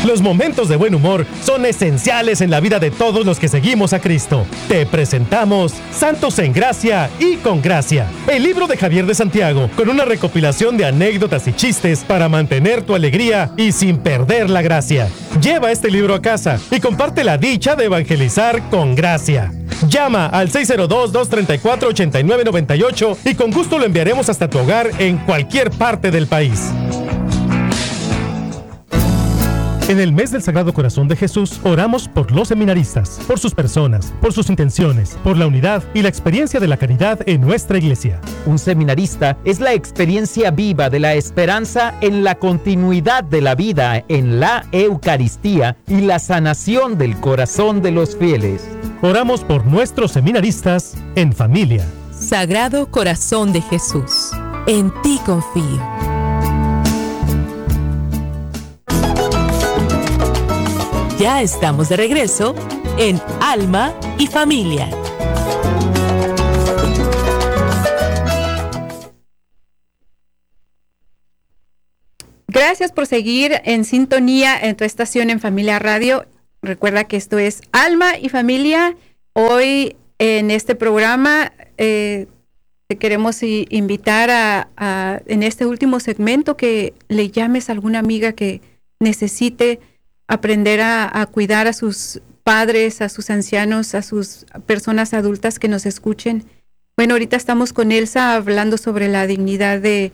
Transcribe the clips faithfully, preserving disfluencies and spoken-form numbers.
Los momentos de buen humor son esenciales en la vida de todos los que seguimos a Cristo. Te presentamos Santos en Gracia y con Gracia, el libro de Javier de Santiago, con una recopilación de anécdotas y chistes para mantener tu alegría y sin perder la gracia. Lleva este libro a casa y comparte la dicha de evangelizar con gracia. Llama al seis cero dos, dos tres cuatro, ocho nueve nueve ocho y con gusto lo enviaremos hasta tu hogar en cualquier parte del país. En el mes del Sagrado Corazón de Jesús, oramos por los seminaristas, por sus personas, por sus intenciones, por la unidad y la experiencia de la caridad en nuestra iglesia. Un seminarista es la experiencia viva de la esperanza en la continuidad de la vida en la Eucaristía y la sanación del corazón de los fieles. Oramos por nuestros seminaristas en familia. Sagrado Corazón de Jesús, en ti confío. Ya estamos de regreso en Alma y Familia. Gracias por seguir en sintonía en tu estación en Familia Radio. Recuerda que esto es Alma y Familia. Hoy en este programa eh, te queremos invitar a, a, en este último segmento, que le llames a alguna amiga que necesite aprender a, a cuidar a sus padres, a sus ancianos, a sus personas adultas que nos escuchen. Bueno, ahorita estamos con Elsa hablando sobre la dignidad de,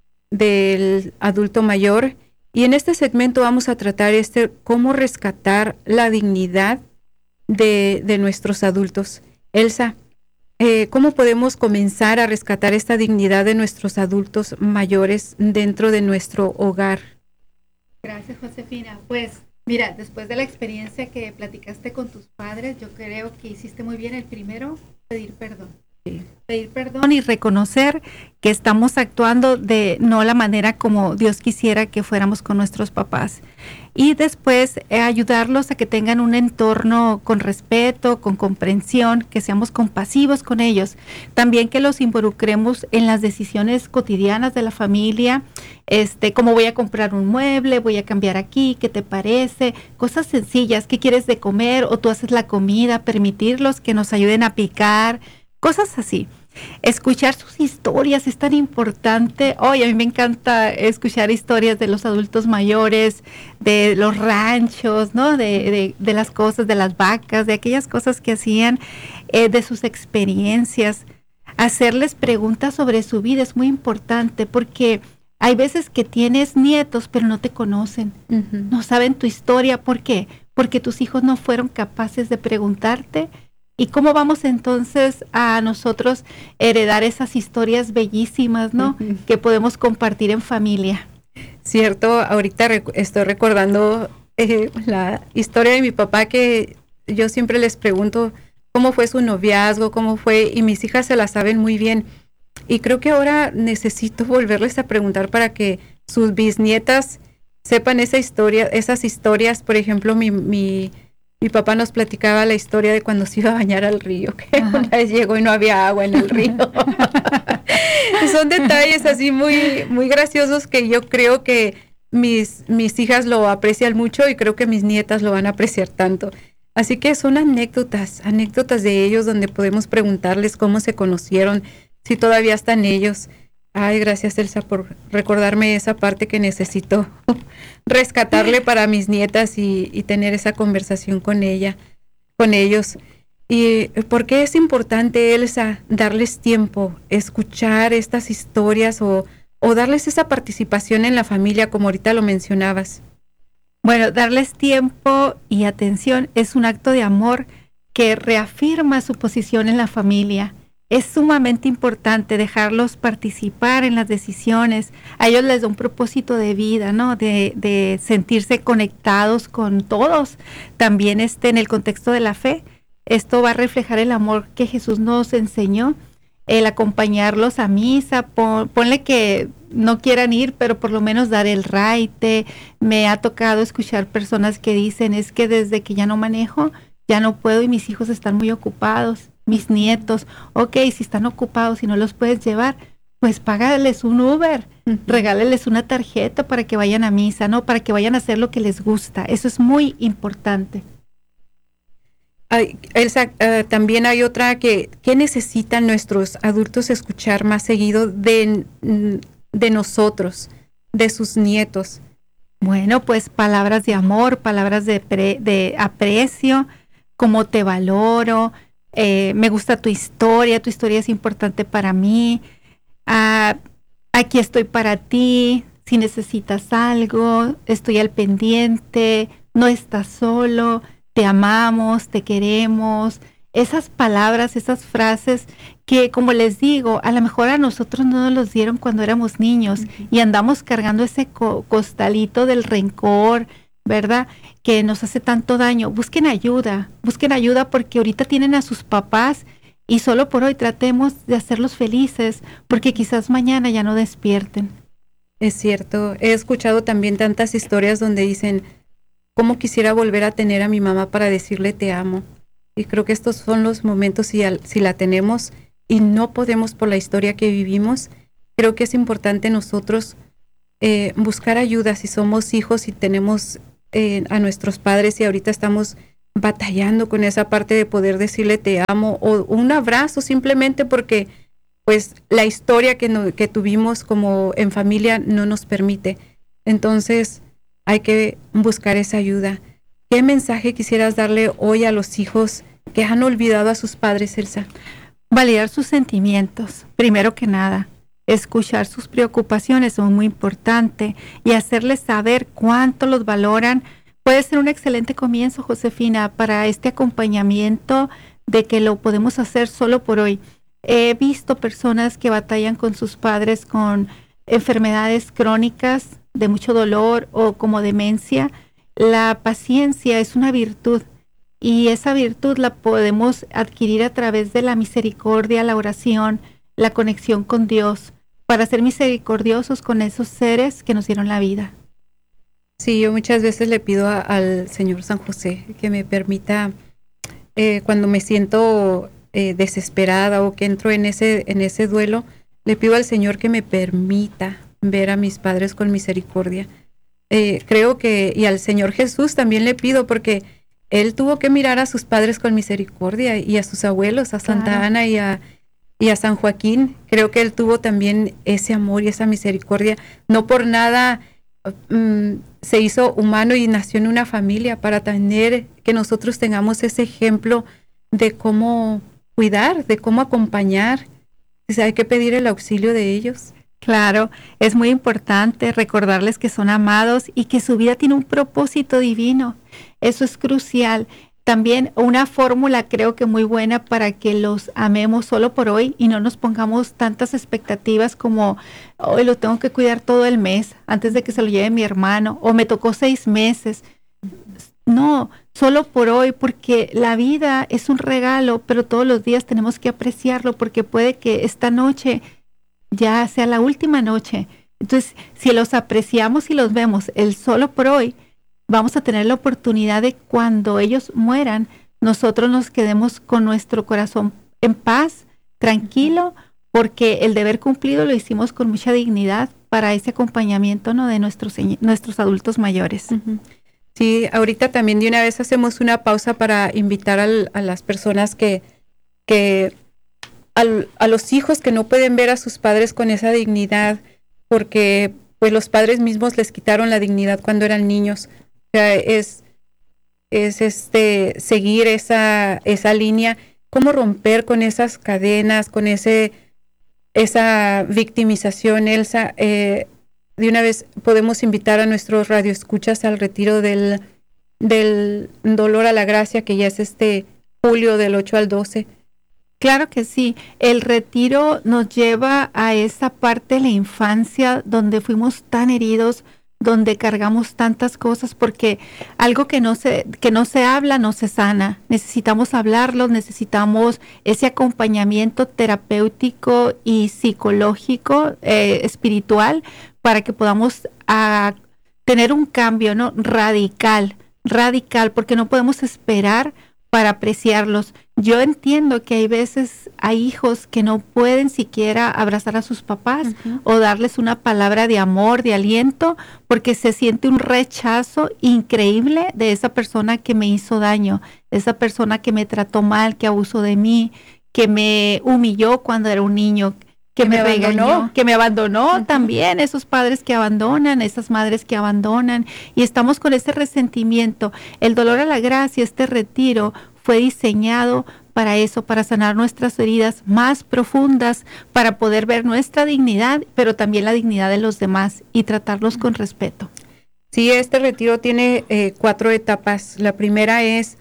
del adulto mayor, y en este segmento vamos a tratar este cómo rescatar la dignidad de, de nuestros adultos. Elsa, eh, ¿cómo podemos comenzar a rescatar esta dignidad de nuestros adultos mayores dentro de nuestro hogar? Gracias, Josefina. Pues mira, después de la experiencia que platicaste con tus padres, yo creo que hiciste muy bien el primero, pedir perdón. Sí. Pedir perdón y reconocer que estamos actuando de no la manera como Dios quisiera que fuéramos con nuestros papás. Y después eh, ayudarlos a que tengan un entorno con respeto, con comprensión, que seamos compasivos con ellos. También que los involucremos en las decisiones cotidianas de la familia, este, como voy a comprar un mueble, voy a cambiar aquí, ¿qué te parece? Cosas sencillas, ¿qué quieres de comer? O tú haces la comida, permitirlos que nos ayuden a picar, cosas así. Escuchar sus historias es tan importante. Hoy a mí me encanta escuchar historias de los adultos mayores, de los ranchos, ¿no? De, de, de las cosas, de las vacas, de aquellas cosas que hacían, eh, de sus experiencias. Hacerles preguntas sobre su vida es muy importante, porque hay veces que tienes nietos, pero no te conocen, uh-huh. no saben tu historia. ¿Por qué? Porque tus hijos no fueron capaces de preguntarte. ¿Y cómo vamos entonces a nosotros heredar esas historias bellísimas, ¿no? Uh-huh. Que podemos compartir en familia. Cierto, ahorita rec- estoy recordando eh, la historia de mi papá, que yo siempre les pregunto cómo fue su noviazgo, cómo fue, y mis hijas se la saben muy bien. Y creo que ahora necesito volverles a preguntar para que sus bisnietas sepan esa historia, esas historias. Por ejemplo, mi... mi Mi papá nos platicaba la historia de cuando se iba a bañar al río, que Ajá. una vez llegó y no había agua en el río. Son detalles así muy, muy graciosos que yo creo que mis, mis hijas lo aprecian mucho, y creo que mis nietas lo van a apreciar tanto. Así que son anécdotas, anécdotas de ellos, donde podemos preguntarles cómo se conocieron, si todavía están ellos. Ay, gracias, Elsa, por recordarme esa parte que necesito rescatarle para mis nietas y, y tener esa conversación con ella, con ellos. ¿Y por qué es importante, Elsa, darles tiempo, escuchar estas historias o, o darles esa participación en la familia, como ahorita lo mencionabas? Bueno, darles tiempo y atención es un acto de amor que reafirma su posición en la familia. Es sumamente importante dejarlos participar en las decisiones. A ellos les da un propósito de vida, ¿no? De, de sentirse conectados con todos. También este, en el contexto de la fe, esto va a reflejar el amor que Jesús nos enseñó. El acompañarlos a misa, pon, ponle que no quieran ir, pero por lo menos dar el raite. Me ha tocado escuchar personas que dicen, es que desde que ya no manejo, ya no puedo y mis hijos están muy ocupados. Mis nietos, ok, si están ocupados y no los puedes llevar, pues págales un Uber, uh-huh. regáleles una tarjeta para que vayan a misa, ¿no? Para que vayan a hacer lo que les gusta. Eso es muy importante. Ay, Elsa, uh, también hay otra que, ¿qué necesitan nuestros adultos escuchar más seguido de, de nosotros, de sus nietos? Bueno, pues palabras de amor, palabras de, pre, de aprecio, cómo te valoro, eh, me gusta tu historia, tu historia es importante para mí, uh, aquí estoy para ti, si necesitas algo, estoy al pendiente, no estás solo, te amamos, te queremos. Esas palabras, esas frases que, como les digo, a lo mejor a nosotros no nos los dieron cuando éramos niños uh-huh. y andamos cargando ese co- costalito del rencor, ¿verdad? Que nos hace tanto daño. Busquen ayuda, busquen ayuda porque ahorita tienen a sus papás y solo por hoy tratemos de hacerlos felices porque quizás mañana ya no despierten. Es cierto, he escuchado también tantas historias donde dicen, ¿cómo quisiera volver a tener a mi mamá para decirle te amo? Y creo que estos son los momentos, si, al, si la tenemos y no podemos por la historia que vivimos, creo que es importante nosotros eh, buscar ayuda si somos hijos y tenemos eh, a nuestros padres y ahorita estamos batallando con esa parte de poder decirle te amo o un abrazo simplemente porque pues la historia que, no, que tuvimos como en familia no nos permite. Entonces hay que buscar esa ayuda. ¿Qué mensaje quisieras darle hoy a los hijos que han olvidado a sus padres, Elsa? Validar sus sentimientos, primero que nada. Escuchar sus preocupaciones son muy importantes y hacerles saber cuánto los valoran. Puede ser un excelente comienzo, Josefina, para este acompañamiento de que lo podemos hacer solo por hoy. He visto personas que batallan con sus padres con enfermedades crónicas de mucho dolor o como demencia. La paciencia es una virtud y esa virtud la podemos adquirir a través de la misericordia, la oración, la conexión con Dios, para ser misericordiosos con esos seres que nos dieron la vida. Sí, yo muchas veces le pido a, al Señor San José que me permita, eh, cuando me siento eh, desesperada o que entro en ese, en ese duelo, le pido al Señor que me permita ver a mis padres con misericordia. Eh, creo que, y al Señor Jesús también le pido, porque Él tuvo que mirar a sus padres con misericordia y a sus abuelos, a Santa claro. Ana y a, y a San Joaquín. Creo que Él tuvo también ese amor y esa misericordia. No por nada um, se hizo humano y nació en una familia para tener, que nosotros tengamos ese ejemplo de cómo cuidar, de cómo acompañar. O sea, hay que pedir el auxilio de ellos. Claro, es muy importante recordarles que son amados y que su vida tiene un propósito divino. Eso es crucial. También una fórmula creo que muy buena para que los amemos solo por hoy y no nos pongamos tantas expectativas como hoy lo tengo que cuidar todo el mes antes de que se lo lleve mi hermano o me tocó seis meses. No, solo por hoy, porque la vida es un regalo, pero todos los días tenemos que apreciarlo porque puede que esta noche ya sea la última noche. Entonces, si los apreciamos y los vemos el solo por hoy, vamos a tener la oportunidad de cuando ellos mueran, nosotros nos quedemos con nuestro corazón en paz, tranquilo, porque el deber cumplido lo hicimos con mucha dignidad para ese acompañamiento, ¿no?, de nuestros, nuestros adultos mayores. Uh-huh. Sí, ahorita también de una vez hacemos una pausa para invitar al, a las personas que, que al, a los hijos que no pueden ver a sus padres con esa dignidad, porque pues los padres mismos les quitaron la dignidad cuando eran niños. O sea, es, es este seguir esa, esa línea, cómo romper con esas cadenas, con ese esa victimización, Elsa. Eh, de una vez podemos invitar a nuestros radioescuchas al retiro del, del Dolor a la Gracia, que ya es este julio del ocho al doce. Claro que sí. El retiro nos lleva a esa parte de la infancia donde fuimos tan heridos, donde cargamos tantas cosas, porque algo que no se, que no se habla no se sana. Necesitamos hablarlo, necesitamos ese acompañamiento terapéutico y psicológico, eh, espiritual, para que podamos a, tener un cambio, ¿no?, radical, radical, porque no podemos esperar para apreciarlos. Yo entiendo que hay veces, hay hijos que no pueden siquiera abrazar a sus papás uh-huh. o darles una palabra de amor, de aliento, porque se siente un rechazo increíble de esa persona que me hizo daño, de esa persona que me trató mal, que abusó de mí, que me humilló cuando era un niño, que, que me, me regañó, que me abandonó uh-huh. también, esos padres que abandonan, esas madres que abandonan, y estamos con ese resentimiento. El dolor a la gracia, este retiro, fue diseñado para eso, para sanar nuestras heridas más profundas, para poder ver nuestra dignidad, pero también la dignidad de los demás y tratarlos con respeto. Sí, este retiro tiene eh, cuatro etapas. La primera es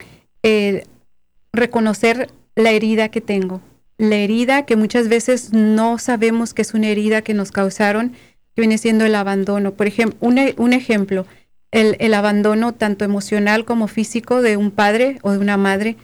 eh, reconocer la herida que tengo, la herida que muchas veces no sabemos que es una herida que nos causaron, que viene siendo el abandono. Por ejemplo, un, un ejemplo, El, el abandono tanto emocional como físico de un padre o de una madre.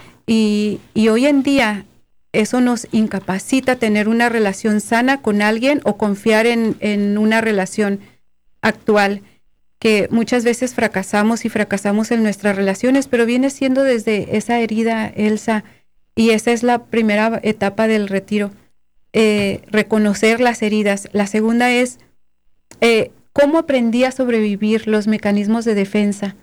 Y, y hoy en día eso nos incapacita a tener una relación sana con alguien o confiar en, en una relación actual, que muchas veces fracasamos y fracasamos en nuestras relaciones, pero viene siendo desde esa herida, Elsa, y esa es la primera etapa del retiro, eh, reconocer las heridas. La segunda es eh, cómo aprendí a sobrevivir, los mecanismos de defensa.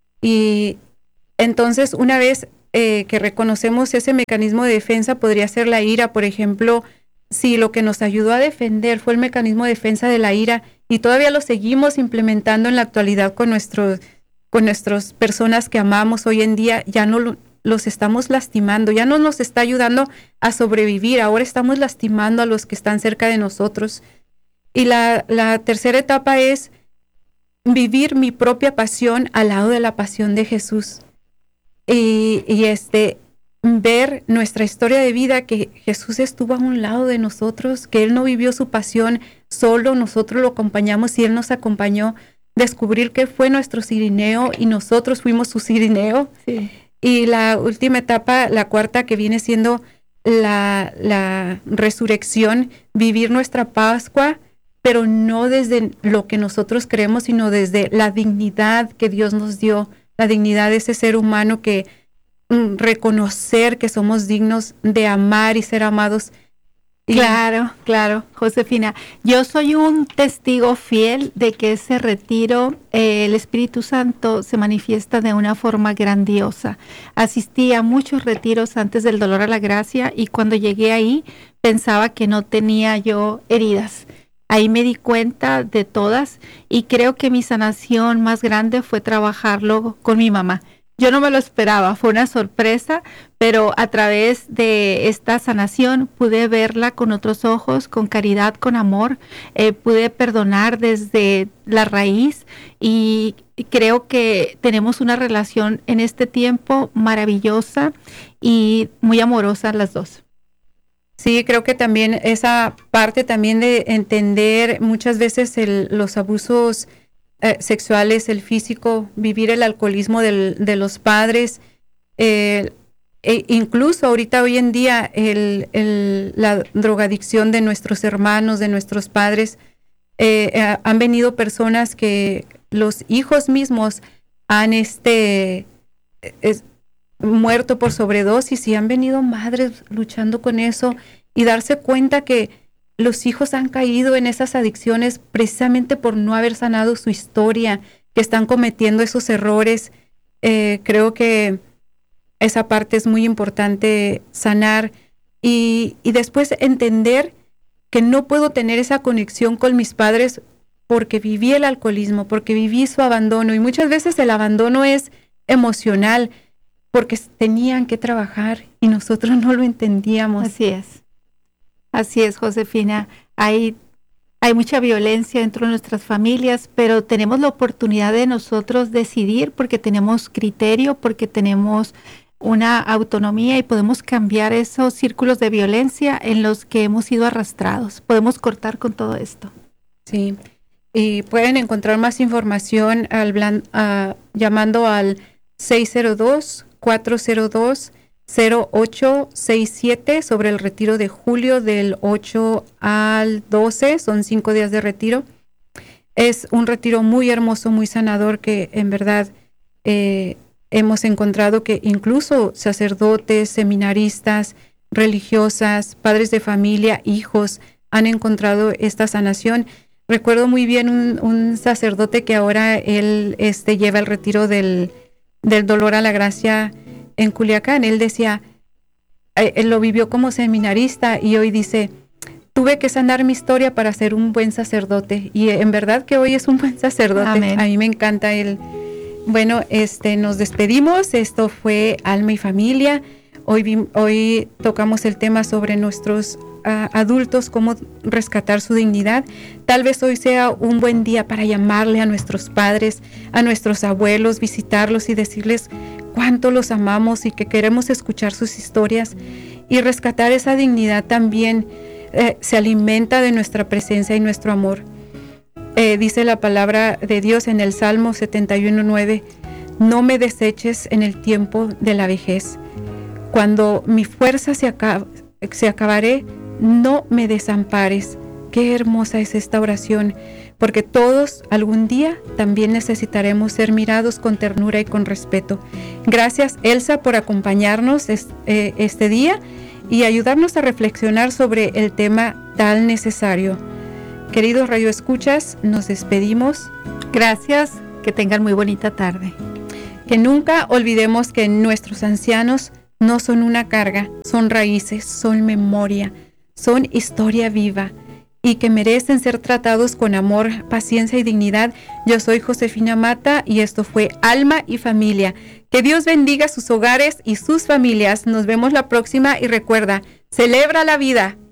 Y entonces, una vez eh, que reconocemos ese mecanismo de defensa, podría ser la ira, por ejemplo, si lo que nos ayudó a defender fue el mecanismo de defensa de la ira y todavía lo seguimos implementando en la actualidad con nuestros, con nuestras personas que amamos hoy en día, ya no lo, los estamos lastimando, ya no nos está ayudando a sobrevivir, ahora estamos lastimando a los que están cerca de nosotros. Y la, la tercera etapa es vivir mi propia pasión al lado de la pasión de Jesús. Y, y este, ver nuestra historia de vida, que Jesús estuvo a un lado de nosotros, que Él no vivió su pasión solo, nosotros lo acompañamos y Él nos acompañó. Descubrir que fue nuestro cirineo y nosotros fuimos su cirineo. Sí. Y la última etapa, la cuarta, que viene siendo la, la resurrección, vivir nuestra Pascua, pero no desde lo que nosotros creemos, sino desde la dignidad que Dios nos dio, la dignidad de ese ser humano, que mm, reconocer que somos dignos de amar y ser amados. Y claro, claro, Josefina. Yo soy un testigo fiel de que ese retiro, eh, el Espíritu Santo se manifiesta de una forma grandiosa. Asistí a muchos retiros antes del dolor a la gracia y cuando llegué ahí pensaba que no tenía yo heridas. Ahí me di cuenta de todas y creo que mi sanación más grande fue trabajarlo con mi mamá. Yo no me lo esperaba, fue una sorpresa, pero a través de esta sanación pude verla con otros ojos, con caridad, con amor, eh, pude perdonar desde la raíz y creo que tenemos una relación en este tiempo maravillosa y muy amorosa las dos. Sí, creo que también esa parte también de entender muchas veces el, los abusos eh, sexuales, el físico, vivir el alcoholismo del, de los padres, eh, e incluso ahorita hoy en día el, el, la drogadicción de nuestros hermanos, de nuestros padres, eh, eh, han venido personas que los hijos mismos han este es, muerto por sobredosis y han venido madres luchando con eso y darse cuenta que los hijos han caído en esas adicciones precisamente por no haber sanado su historia, que están cometiendo esos errores. Eh, creo que esa parte es muy importante sanar y, y después entender que no puedo tener esa conexión con mis padres porque viví el alcoholismo, porque viví su abandono y muchas veces el abandono es emocional, porque tenían que trabajar y nosotros no lo entendíamos. Así es. Así es, Josefina. Hay, hay mucha violencia dentro de nuestras familias, pero tenemos la oportunidad de nosotros decidir porque tenemos criterio, porque tenemos una autonomía y podemos cambiar esos círculos de violencia en los que hemos sido arrastrados. Podemos cortar con todo esto. Sí. Y pueden encontrar más información al blan, uh, llamando al seis cero dos, cuatro cero dos, cero ocho seis siete sobre el retiro de julio del ocho al doce, son cinco días de retiro. Es un retiro muy hermoso, muy sanador, que en verdad eh, hemos encontrado que incluso sacerdotes, seminaristas, religiosas, padres de familia, hijos, han encontrado esta sanación. Recuerdo muy bien un, un sacerdote que ahora él este, lleva el retiro del, del dolor a la gracia en Culiacán. Él decía, eh, él lo vivió como seminarista y hoy dice, tuve que sanar mi historia para ser un buen sacerdote. Y en verdad que hoy es un buen sacerdote. Amén. A mí me encanta él. Bueno, este, nos despedimos. Esto fue Alma y Familia. Hoy, vi, hoy tocamos el tema sobre nuestros uh, adultos, cómo rescatar su dignidad. Tal vez hoy sea un buen día para llamarle a nuestros padres, a nuestros abuelos, visitarlos y decirles cuánto los amamos y que queremos escuchar sus historias. Y rescatar esa dignidad también eh, se alimenta de nuestra presencia y nuestro amor. Eh, dice la palabra de Dios en el Salmo setenta y uno nueve, no me deseches en el tiempo de la vejez. Cuando mi fuerza se, acaba, se acabaré, no me desampares. Qué hermosa es esta oración, porque todos algún día también necesitaremos ser mirados con ternura y con respeto. Gracias, Elsa, por acompañarnos es, eh, este día y ayudarnos a reflexionar sobre el tema tan necesario. Queridos radioescuchas, nos despedimos. Gracias, que tengan muy bonita tarde. Que nunca olvidemos que nuestros ancianos no son una carga, son raíces, son memoria, son historia viva y que merecen ser tratados con amor, paciencia y dignidad. Yo soy Josefina Mata y esto fue Alma y Familia. Que Dios bendiga sus hogares y sus familias. Nos vemos la próxima y recuerda, celebra la vida.